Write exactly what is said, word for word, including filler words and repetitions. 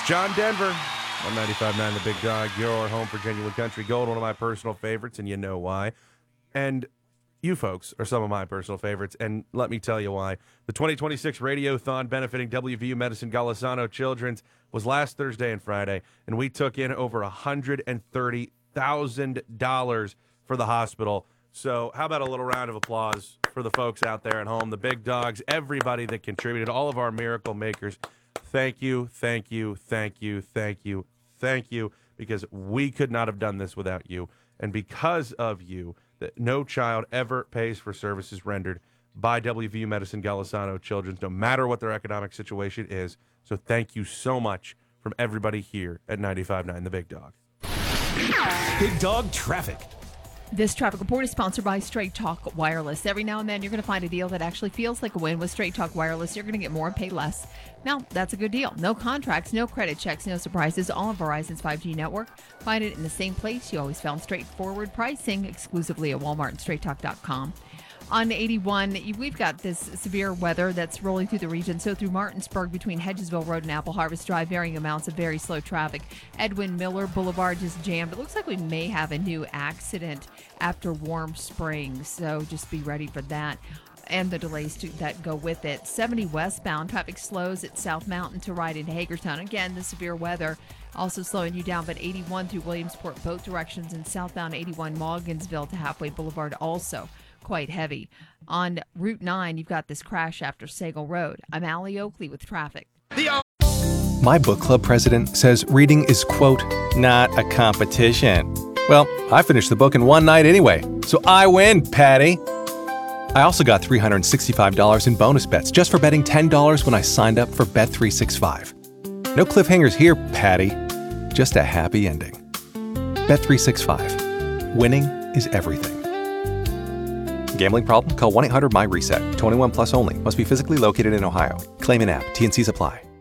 John Denver on ninety-five point nine The Big Dog, your home for genuine country gold, one of my personal favorites, and you know why. And you folks are some of my personal favorites, and let me tell you why. The twenty twenty-six Radiothon benefiting W V U Medicine Golisano Children's was last Thursday and Friday, and we took in over one hundred thirty thousand dollars for the hospital. So how about a little round of applause for the folks out there at home, the big dogs, everybody that contributed, all of our miracle makers. Thank you, thank you, thank you, thank you, thank you, because we could not have done this without you. And because of you, that no child ever pays for services rendered by W V U Medicine Golisano Children's, no matter what their economic situation is. So thank you so much from everybody here at ninety-five point nine The Big Dog. Big Dog Traffic. This traffic report is sponsored by Straight Talk Wireless. Every now and then, you're going to find a deal that actually feels like a win. With Straight Talk Wireless, you're going to get more and pay less. Now, that's a good deal. No contracts, no credit checks, no surprises. All of Verizon's five G network. Find it in the same place you always found straightforward pricing, exclusively at Walmart and straight talk dot com. On eighty-one, we've got this severe weather that's rolling through the region. So through Martinsburg, between Hedgesville Road and Apple Harvest Drive, varying amounts of very slow traffic. Edwin Miller Boulevard just jammed. It looks like we may have a new accident after warm springs, so just be ready for that and the delays to, that go with it. seventy westbound, traffic slows at South Mountain to ride into Hagerstown. Again, the severe weather also slowing you down, but eighty-one through Williamsport, both directions, and southbound eighty-one Morgansville to Halfway Boulevard also quite heavy. On Route nine, you've got this crash after Sagal Road. I'm Allie Oakley with traffic. My book club president says reading is, quote, not a competition. Well, I finished the book in one night anyway, so I win, Patty. I also got three hundred sixty-five dollars in bonus bets just for betting ten dollars when I signed up for Bet three sixty-five. No cliffhangers here, Patty. Just a happy ending. Bet three sixty-five. Winning is everything. Gambling problem? Call one eight hundred M Y RESET. twenty-one plus only. Must be physically located in Ohio. Claim in app. T and C's apply.